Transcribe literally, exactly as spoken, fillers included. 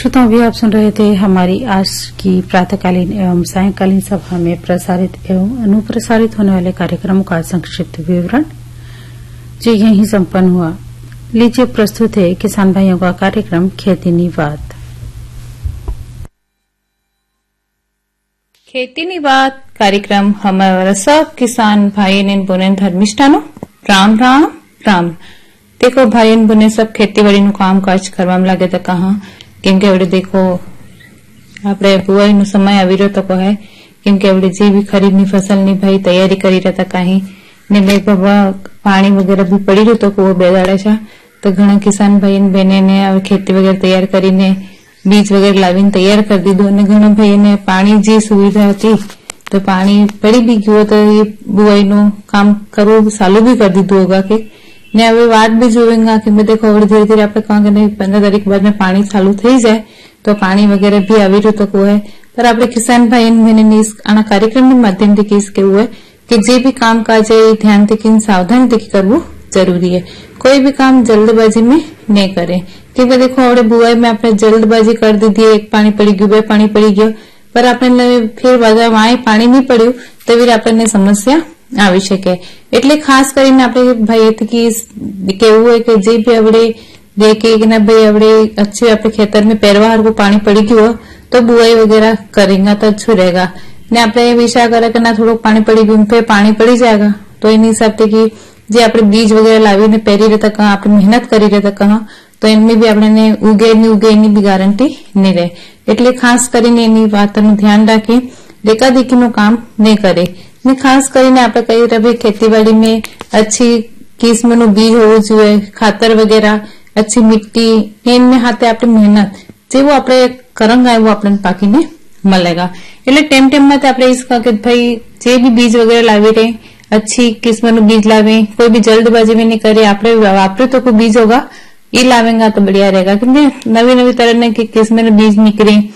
श्रोताओं, अभी आप सुन रहे थे हमारी आज की प्रातःकालीन एवं सायंकालीन सभा में प्रसारित एवं अनुप्रसारित होने वाले कार्यक्रमों का संक्षिप्त विवरण, जो यहीं संपन्न हुआ। लीजिए प्रस्तुत है किसान भाइयों का कार्यक्रम खेती बात। खेती बात कार्यक्रम हमारा सब किसान भाई ने बोने धर्मिष्ठानो राम राम राम। देखो भाई बोने सब खेतीवाड़ी नु काम काज करवा में लगे तो कहा केम के देखो आपणे बुआई नो समय આવી રહ્યો તો કહે કેમ કે આપણે જે બી ખરીદની ફસલની ભાઈ તૈયારી કરી રહ્યા હતા કાંઈ ને બે પાણી વગેરે બી પડી રહ્યું તો કુવો બેદાડે છે તો ઘણા કિસાન ભાઈ ને બહેને ને ખેતી વગેરે તૈયાર કરીને બીજ વગેરે લાવીને તૈયાર કરી દીધું અને ઘણા ભાઈને પાણી જે સુવિધા હતી તો પાણી પડી બી ગયું તો એ બુઆઈનું કામ કરવું ચાલુ બી કરી દીધું હોગા કે ने હવે વાત भी જોવેंगा कि मैं देखो और धीरे धीरे આપણે કહા કે नहीं पंद्रह तारीख बाद में पानी चालू થઈ જાય तो पानी वगैरह भी આવી રહ્યું તો કોઈ पर આપણે किसान भाई मैंने इस आना कार्यक्रम के माध्यम से किस के हुए कि जे भी काम काज है ध्यान से सावधान से करવું जरूरी है। कोई भी काम जल्दबाजी में नहीं करे क्योंकि देखो और बुआई में आपने जल्दबाजी कर दी थी, एक पानी पड़ी गયું બે पानी पड़ी गयो पर आपने फिर बाद में पानी नहीं पड़્યું तो फिर आपने समस्या આવી શકે। એટલે ખાસ કરીને આપણે ભાઈ કેવું હોય કે જે બી આપણે દેખે કે ના ભાઈ આપણે अच्छे अपने खेतर में पैरवार को पानी पड़ी गयो तो बुआई वगैरह करेंगे तो अच्छा रहेगा। ने આપણે विचार करे कि ना थोड़ा पानी पड़ी गયું फिर पानी पड़ी जाएगा तो इन हिसाब से कि जे આપણે बीज वगैरह लावीने पेरी रहता कहा આપણે मेहनत કરી रहता कहा तो इनमें भी આપણે उगे नहीं उगे એની भी गारंटी नहीं रहे। એટલે ખાસ કરીને એની વાતનું ધ્યાન રાખી દેખાદેખીનું કામ नहीं करे। ने खास કરીને આપણે કઈ રબી ખેતીવાડી में अच्छी किस्म નું बीज હોવું જોઈએ, ખાતર वगैरह अच्छी मिट्टी इनमें हाथे આપણે मेहनत જેવું આપણે કરંગ આવ્યું આપણને પાકીને મળેगा। એટલે ટેમ ટેમ માં આપણે इस का कि भाई जे भी बीज वगैरह लावी रहे अच्छी किस्म નું बीज लावे, कोई भी जल्दबाजी में नहीं करे। આપણે वापरे तो कोई बीज होगा ये लावेंगा तो बढ़िया रहेगा क्योंकि नवी नवी तरह की किस्म में बीज निकले